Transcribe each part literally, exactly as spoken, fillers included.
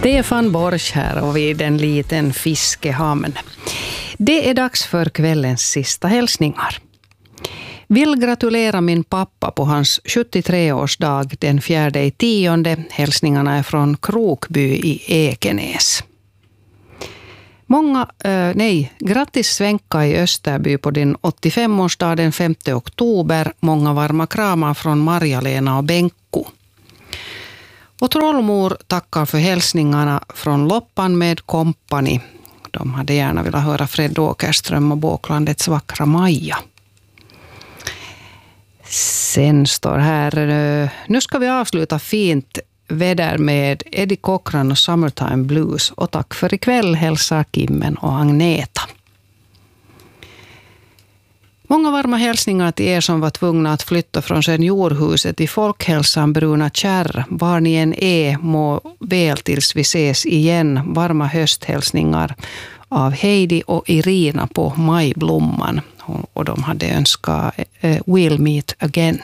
Stefan Borsch här och vid en liten fiskehamn. Det är dags för kvällens sista hälsningar. Vill gratulera min pappa på hans sjuttiotre-årsdag den fjärde i tionde. Hälsningarna är från Krokby i Ekenäs. Många, äh, nej, grattis Svenka i Österby på din åttiofem-årsdag den femte oktober. Många varma kramar från Marja-Lena och Benko. Och Trollmor tackar för hälsningarna från Loppan med kompani. De hade gärna velat höra Fred Åkerström och Båklandets vackra Maja. Sen står här, nu ska vi avsluta fint väder med Eddie Cochran och Summertime Blues. Och tack för ikväll hälsar Kimmen och Agneta. Många varma hälsningar till er som var tvungna att flytta från seniorhuset i Folkhälsan Bruna Kärr. Var ni än är, må väl tills vi ses igen. Varma hösthälsningar av Heidi och Irina på Majblomman. Och de hade önskat uh, We'll meet again.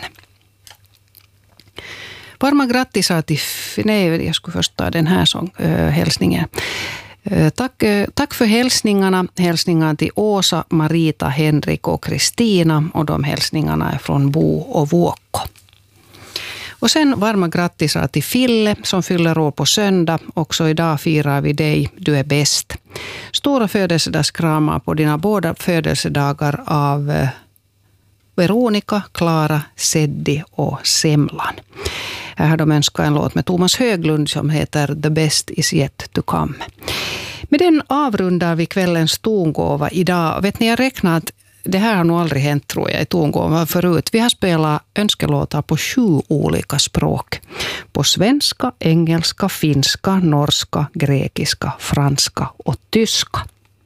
Varma grattisar till... Nej, jag skulle först ta den här sång, uh, hälsningen. Tack, tack för hälsningarna. Hälsningar till Åsa, Marita, Henrik och Kristina. Och de hälsningarna är från Bo och Vuokko. Och sen varma grattisar till Fille som fyller år på söndag. Också idag firar vi dig. Du är bäst. Stora födelsedagskramar på dina båda födelsedagar av Veronica, Klara, Seddi och Semlan. Här har de önskat en låt med Thomas Höglund som heter The Best Is Yet To Come. Med den avrundar vi kvällens tongåva idag. Vet ni, jag räknar att det här har nog aldrig hänt, tror jag, i tongåva förut. Vi har spelat önskelåtar på sju olika språk. På svenska, engelska, finska, norska, grekiska, franska och tyska.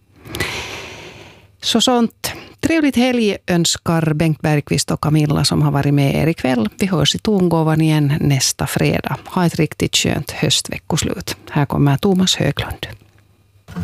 Så sånt. Trevligt helg önskar Bengt Bergqvist och Camilla som har varit med er ikväll. Vi hörs i tongåvan igen nästa fredag. Ha ett riktigt skönt höstveckoslut. Här kommer Thomas Höglund.